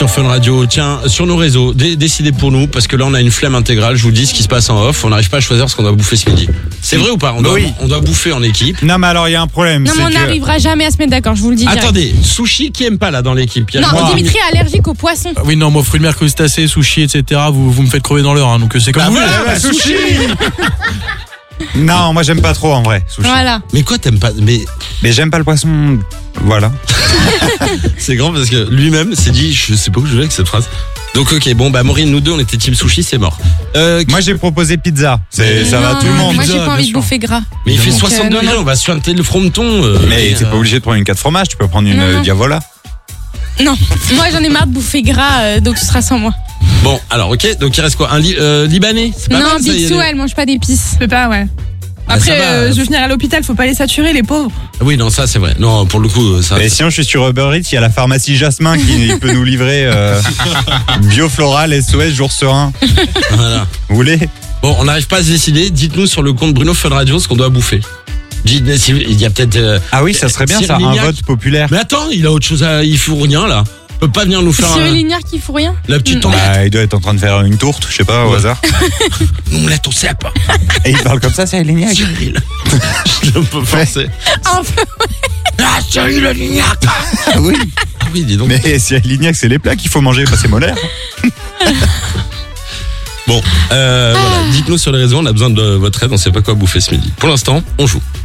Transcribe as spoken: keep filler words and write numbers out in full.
sur Fun Radio. Tiens, sur nos réseaux, dé- décidez pour nous, parce que là on a une flemme intégrale. Je vous dis ce qui se passe en off. On n'arrive pas à choisir ce qu'on doit bouffer ce midi. C'est vrai ou pas? On doit, Oui. on doit bouffer en équipe. Non, mais alors il y a un problème. Non, c'est mais on que... n'arrivera jamais à se mettre d'accord, je vous le dis direct. Attendez, sushi qui aime pas là dans l'équipe? Il y a Non, moi. Dimitri est allergique aux poissons. Oui, non, moi, fruits de mer, crustacés, sushi, et cetera, vous, vous me faites crever dans l'heure, hein, donc c'est comme Bah vous voilà, voulez. bah, sushi. Non, moi j'aime pas trop en vrai, sushi. Voilà. Mais quoi t'aimes pas? Mais Mais j'aime pas le poisson. Voilà. c'est grand parce que lui-même s'est dit, je sais pas où je vais avec cette phrase. Donc ok, bon bah Maureen, nous deux on était team sushi, c'est mort. Euh, Moi j'ai proposé pizza. C'est, ça va Non, tout le monde. Moi, j'ai Pizza, pas envie bien de sûr. bouffer gras. mais il fait Donc, soixante euh, non, degrés, non. on va suinter le fronton. Euh, Mais et, t'es pas euh, obligé de prendre une quatre fromages, tu peux prendre une Non, euh, non. Diavola. Non, moi j'en ai marre de bouffer gras, euh, donc ce sera sans moi. Bon, alors ok, donc il reste quoi? Un li- euh, Libanais? C'est pas Non, mal, ça, y Big Sue, aller. elle mange pas d'épices. Je peux pas, ouais. Ah, Après, ça va. euh, je veux venir à l'hôpital, faut pas les saturer, les pauvres. Oui, non, ça c'est vrai. Non, pour le coup, ça. Et sinon je suis sur Uber Eats, il y a la pharmacie Jasmin qui peut nous livrer euh, Biofloral, S O S, jour serein. Voilà. Vous voulez? Bon, on n'arrive pas à se décider. Dites-nous sur le compte Bruno Fun Radio ce qu'on doit bouffer. Dites, il y a peut-être. euh, Ah oui, ça serait bien ça, Cyril un Lignac. vote populaire. Mais attends, il a autre chose à. Il fout rien là. Il peut pas venir nous faire Cyril un- Lignac qui fout rien. la petite Mm. omelette. Bah, il doit être en train de faire une tourte, je sais pas, au Ouais. hasard. Une omelette au cèpe. Et il parle comme ça, c'est Lignac. Cyril. Je peux penser. Ah, Ah, Cyril Lignac. Ah oui. Ah oui, dis donc. Mais c'est Lignac, c'est les plats qu'il faut manger, pas c'est molaire. Bon, euh, voilà. Dites-nous sur les réseaux, on a besoin de votre aide, on sait pas quoi bouffer ce midi. Pour l'instant, on joue.